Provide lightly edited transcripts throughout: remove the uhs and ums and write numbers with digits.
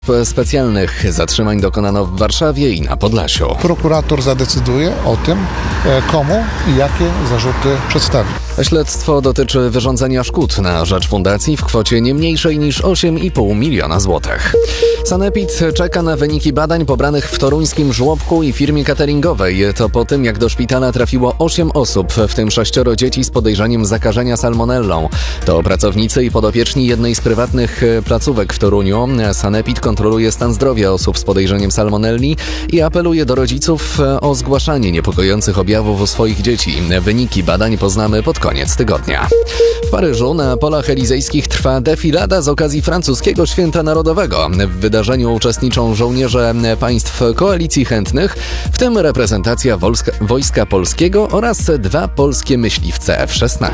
Specjalnych zatrzymań dokonano w Warszawie i na Podlasiu. Prokurator zadecyduje o tym, komu i jakie zarzuty przedstawi. Śledztwo dotyczy wyrządzenia szkód na rzecz fundacji w kwocie nie mniejszej niż 8,5 miliona złotych. Sanepid czeka na wyniki badań pobranych w toruńskim żłobku i firmie cateringowej. To po tym, jak do szpitala trafiło 8 osób, w tym 6 dzieci z podejrzeniem zakażenia salmonellą. To pracownicy i podopieczni jednej z prywatnych placówek w Toruniu. Sanepid kontroluje stan zdrowia osób z podejrzeniem salmonelli i apeluje do rodziców o zgłaszanie niepokojących objawów u swoich dzieci. Wyniki badań poznamy pod koniec tygodnia. W Paryżu na polach elizejskich trwa defilada z okazji francuskiego Święta Narodowego. W wydarzeniu uczestniczą żołnierze państw koalicji chętnych, w tym reprezentacja Wojska Polskiego oraz 2 polskie myśliwce F-16.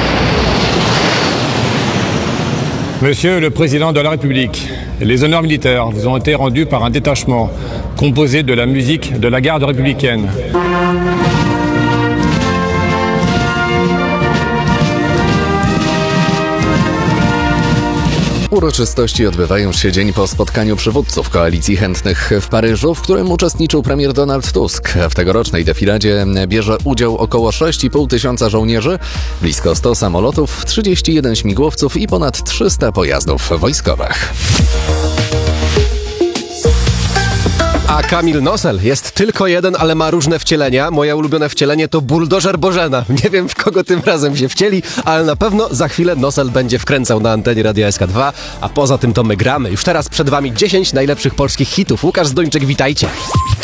Monsieur le Président de la République, les honneurs militaires vous ont été rendus par un détachement composé de la musique de la garde républicaine. Uroczystości odbywają się dzień po spotkaniu przywódców koalicji chętnych w Paryżu, w którym uczestniczył premier Donald Tusk. W tegorocznej defiladzie bierze udział około 6,5 tysiąca żołnierzy, blisko 100 samolotów, 31 śmigłowców i ponad 300 pojazdów wojskowych. A Kamil Nosel jest tylko jeden, ale ma różne wcielenia. Moje ulubione wcielenie to buldożer Bożena. Nie wiem, w kogo tym razem się wcieli, ale na pewno za chwilę Nosel będzie wkręcał na antenie Radia SK2, a poza tym to my gramy. Już teraz przed wami 10 najlepszych polskich hitów. Łukasz Zdończyk, witajcie.